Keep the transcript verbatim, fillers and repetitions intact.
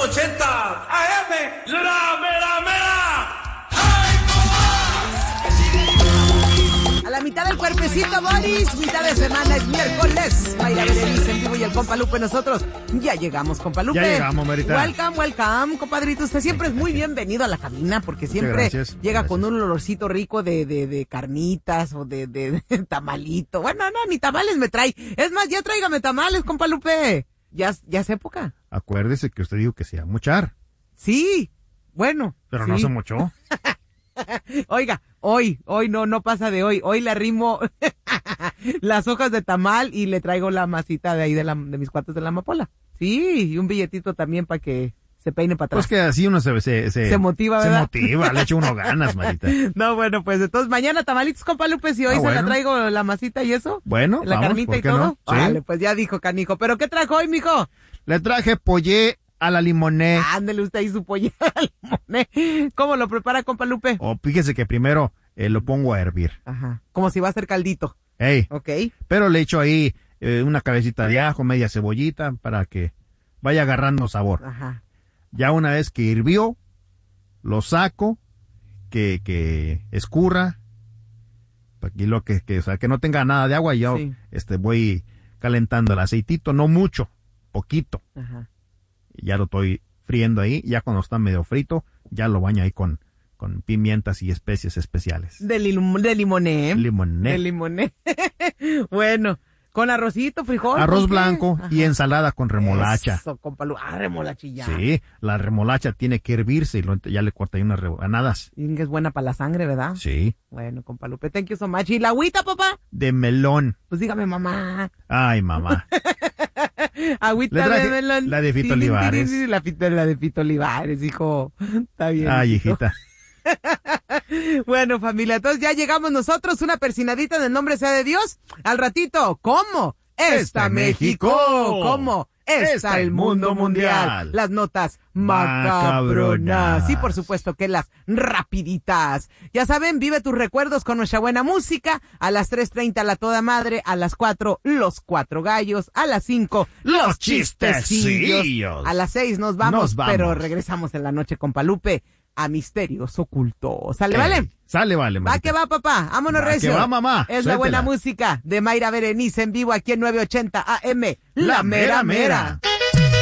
ochenta A M, la mera mera. A la mitad del cuerpecito, Boris, mitad de semana, es miércoles. Mayra Berenice en vivo y el compa Lupe, nosotros ya llegamos, compa Lupe. Ya llegamos, Marita. Welcome, welcome, compadrito. Usted siempre es muy bienvenido a la cabina porque siempre gracias, llega gracias. con un olorcito rico de, de, de carnitas o de, de, de tamalito. Bueno, no, ni tamales me trae. Es más, ya tráigame tamales, compa Lupe. Ya, ya es época. Acuérdese que usted dijo que se iba a mochar, Sí, bueno. pero sí. no se mochó. Oiga, hoy, hoy no, no pasa de hoy. Hoy le arrimo las hojas de tamal y le traigo la masita de ahí de, la, de mis cuates de la amapola. Sí, y un billetito también para que se peine para atrás. Pues que así uno se... Se, se, Se motiva, ¿verdad? Se motiva, le echa uno ganas, Marita. No, bueno, pues entonces mañana tamalitos, compa Lupe, si hoy Ah, se bueno. la traigo la masita y eso. Bueno, La vamos, carnita ¿por y qué todo. no? Sí. Vale, pues ya dijo, canijo. ¿Pero qué trajo hoy, mijo? Le traje pollé a la limoné. Ándele usted ahí su pollo al limoné. ¿Cómo lo prepara, compa Lupe? O fíjese que primero eh, lo pongo a hervir. Ajá, como si va a ser caldito. Ey, Ok. pero le echo ahí eh, una cabecita de ajo, media cebollita, para que vaya agarrando sabor. Ajá. Ya una vez que hirvió, lo saco, que, que escurra, y lo que, que, o sea, que no tenga nada de agua, y yo Sí. este, voy calentando el aceitito, no mucho, poquito, Ajá. y ya lo estoy friendo ahí, ya cuando está medio frito, ya lo baño ahí con, con pimientas y especies especiales. De, lim- de limoné. Limoné. De limoné. Bueno, con arrocito, frijol. Arroz ¿con qué? blanco Ajá. y ensalada con remolacha. Eso, compa Lu- Ah, remolachilla. Sí, la remolacha tiene que hervirse y lo- ya le corta ahí unas rebanadas. Dicen que es buena para la sangre, ¿verdad? Sí, Bueno, compa Lupe, thank you so much. ¿Y la agüita, papá? de melón. Pues dígame, mamá. Ay, mamá. Agüita Le traje de melón. la de Fito Tirin, Olivares. tirin, La, fito- la de Fito Olivares, hijo. Está bien. Ay, hijito. hijita. Bueno, familia, entonces ya llegamos nosotros, una persinadita del nombre sea de Dios. Al ratito, ¿cómo? Está Está México. México. ¿Cómo? Está, Está el el mundo mundo mundial. mundial. Las notas macabronas. Macabronas. Sí, por supuesto que las rapiditas. Ya saben, vive tus recuerdos con nuestra buena música. A las tres treinta la toda madre. A las cuatro los cuatro gallos. A las cinco los, Los chistecillos. chistecillos. A las seis nos vamos, Nos vamos. pero regresamos en la noche con Palupe a Misterios Ocultos. ¿Sale, Ey, vale? Sale, vale, Va Marita. que va, papá. Vámonos, Va que recio. va, mamá. Es la buena Suéltela. música de Mayra Berenice en vivo aquí en nueve ochenta A M. La mera mera.